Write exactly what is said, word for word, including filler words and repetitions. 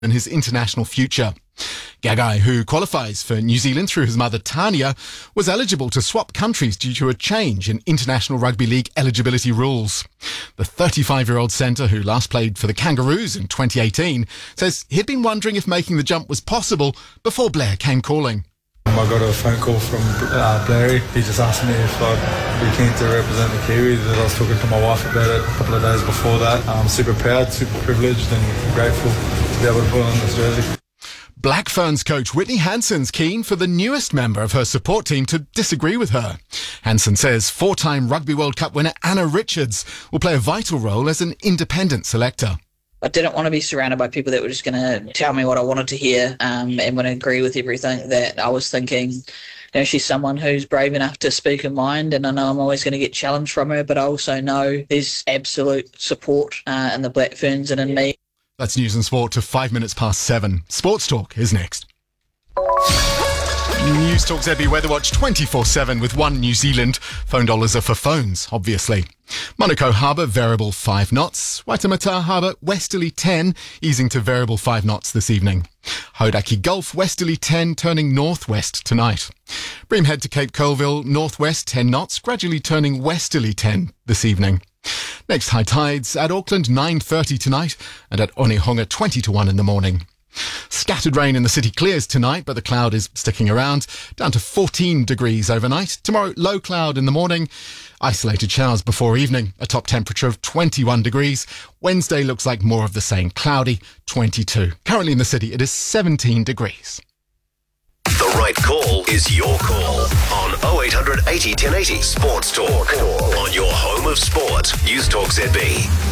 and his international future. Gagai, who qualifies for New Zealand through his mother Tania, was eligible to swap countries due to a change in International Rugby League eligibility rules. The thirty-five-year-old centre, who last played for the Kangaroos in twenty eighteen, says he'd been wondering if making the jump was possible before Blair came calling. I got a phone call from uh, Blairy. He just asked me if I'd be keen to represent the Kiwis. I was talking to my wife about it a couple of days before that. I'm super proud, super privileged and grateful to be able to put on this jersey. Black Ferns coach Whitney Hanson's keen for the newest member of her support team to disagree with her. Hanson says four-time Rugby World Cup winner Anna Richards will play a vital role as an independent selector. I didn't want to be surrounded by people that were just going to tell me what I wanted to hear um, and would agree with everything that I was thinking. You know, she's someone who's brave enough to speak her mind, and I know I'm always going to get challenged from her, but I also know there's absolute support uh, in the Black Ferns and in me. That's News and Sport to five minutes past seven. Sports Talk is next. News Talk Z B Weather Watch twenty-four seven with One New Zealand. Phone dollars are for phones, obviously. Monaco Harbour, variable five knots. Waitemata Harbour, westerly ten, easing to variable five knots this evening. Hauraki Gulf, westerly ten, turning northwest tonight. Breamhead to Cape Colville, northwest ten knots, gradually turning westerly ten this evening. Next high tides at Auckland, nine thirty tonight, and at Onehunga, twenty to one in the morning. Scattered rain in the city clears tonight, but the cloud is sticking around, down to fourteen degrees overnight. Tomorrow, low cloud in the morning, isolated showers before evening, a top temperature of twenty-one degrees. Wednesday looks like more of the same, cloudy, twenty-two. Currently in the city, it is seventeen degrees. The right call is your call on oh eight hundred eighty ten eighty Sports Talk. On your home of sport, News Talk Z B.